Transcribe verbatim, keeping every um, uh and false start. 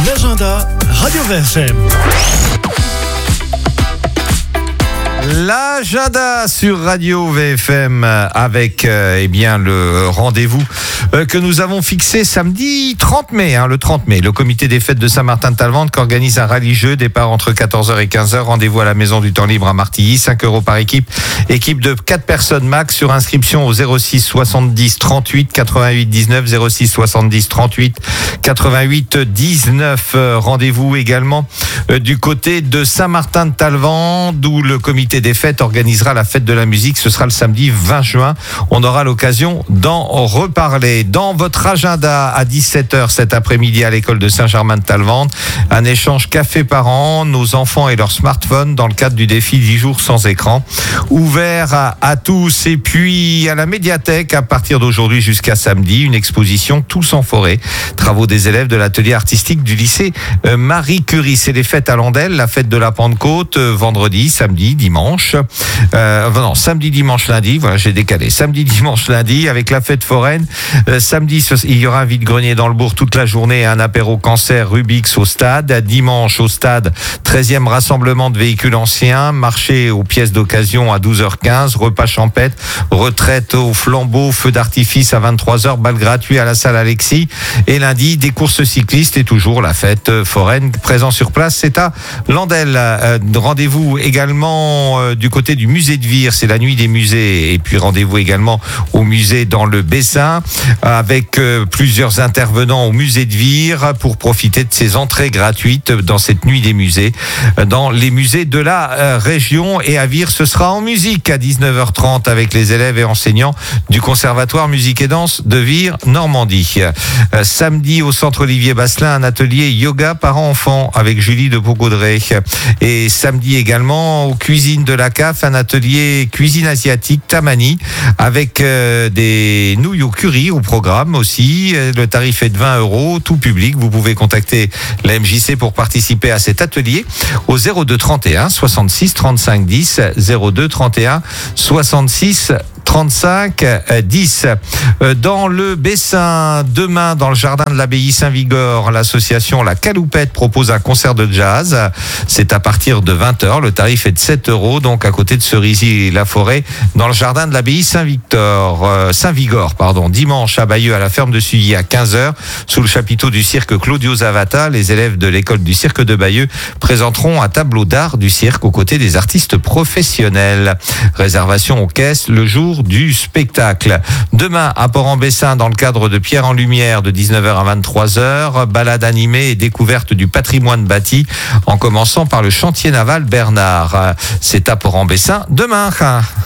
L'agenda Radio V F M. L'agenda sur Radio V F M avec euh, eh bien le rendez-vous euh, que nous avons fixé samedi trente mai, hein, le trente mai. Le comité des fêtes de Saint-Martin-de-Talvente qui organise un rallye-jeu, départ entre quatorze heures et quinze heures, rendez-vous à la Maison du Temps Libre à Martilly, cinq euros par équipe, équipe de quatre personnes max, sur inscription au zéro six soixante-dix trente-huit quatre-vingt-huit dix-neuf, zéro six soixante-dix trente-huit quatre-vingt-huit dix-neuf. Euh, rendez-vous également euh, du côté de Saint-Martin-de-Talvente, d'où le comité des fêtes organisera la fête de la musique. Ce sera le samedi vingt juin. On aura l'occasion d'en reparler. Dans votre agenda, à dix-sept heures cet après-midi à l'école de Saint-Germain-de-Talvente, un échange café par an, nos enfants et leurs smartphones dans le cadre du défi dix jours sans écran, ouvert à, à tous. Et puis à la médiathèque, à partir d'aujourd'hui jusqu'à samedi, une exposition Tous en forêt, travaux des élèves de l'atelier artistique du lycée Marie Curie. C'est les fêtes à Landelle, la fête de la Pentecôte, vendredi, samedi, dimanche. Euh, non, samedi, dimanche, lundi. Voilà, j'ai décalé. Samedi, dimanche, lundi, avec la fête foraine. Euh, samedi, il y aura un vide-grenier dans le bourg toute la journée et un apéro cancer Rubix au stade. Dimanche, au stade, treizième rassemblement de véhicules anciens, marché aux pièces d'occasion à douze heures quinze, repas champêtre, retraite au flambeau, feu d'artifice à vingt-trois heures, bal gratuit à la salle Alexis. Et lundi, des courses cyclistes et toujours la fête foraine. Présent sur place, c'est à Landelle. Euh, rendez-vous également euh, du côté du musée de Vire, c'est la nuit des musées. Et puis rendez-vous également au musée dans le Bessin, avec euh, plusieurs intervenants au musée de Vire pour profiter de ces entrées gratuites dans cette nuit des musées, dans les musées de la euh, région. Et à Vire, ce sera en musique à dix-neuf heures trente avec les élèves et enseignants du Conservatoire Musique et Danse de Vire, Normandie. Euh, samedi, au centre Olivier Basselin, un atelier yoga parents-enfants avec Julie de Pocodré. Et samedi également, aux cuisines de la C A F, un atelier cuisine asiatique Tamani avec euh, des nouilles au curry au programme aussi. Le tarif est de vingt euros, tout public. Vous pouvez contacter la M J C pour participer à cet atelier au zéro deux trente et un soixante-six trente-cinq dix, zéro deux trente et un soixante-six trente-cinq dix. Dans le Bessin, demain, dans le jardin de l'abbaye Saint-Vigor, l'association La Caloupette propose un concert de jazz. C'est à partir de vingt heures. Le tarif est de sept euros, donc à côté de Cerisy-la-Forêt, dans le jardin de l'abbaye Saint-Victor, euh, Saint-Vigor, pardon. Dimanche, à Bayeux, à la ferme de Sully, à quinze heures, sous le chapiteau du cirque Claudio Zavata, les élèves de l'école du cirque de Bayeux présenteront un tableau d'art du cirque aux côtés des artistes professionnels. Réservation aux caisses le jour du spectacle. Demain, à Port-en-Bessin, dans le cadre de Pierre en Lumière, de dix-neuf heures à vingt-trois heures, balade animée et découverte du patrimoine bâti, en commençant par le chantier naval Bernard. C'est à Port-en-Bessin demain.